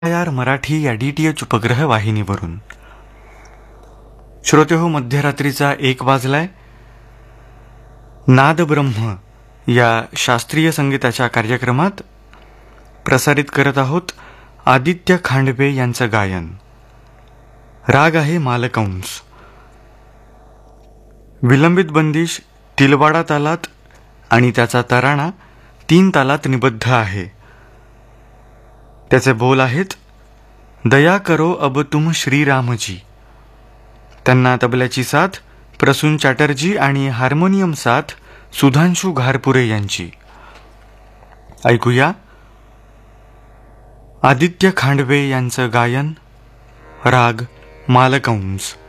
यार मराठी या DTH उपग्रह वाहिनीवरून. श्रोतेहो, मध्यरात्रीचा 1 वाजलाय. नाद ब्रह्म या शास्त्रीय संगीताच्या कार्यक्रमात प्रसारित करत आहोत आदित्य खांडवे यांचं गायन. राग आहे मालकंस. विलंबित बंदिश तिलवाडा तालात आणि त्याचा तराणा 3 तालात निबद्ध आहे. त्याचे बोल आहेत, दया करो अब तुम श्रीरामजी. त्यांना तबल्याची साथ प्रसून चॅटर्जी आणि हार्मोनियम साथ सुधांशू घारपुरे यांची. ऐकूया आदित्य खांडवे यांचं गायन, राग मालकंस.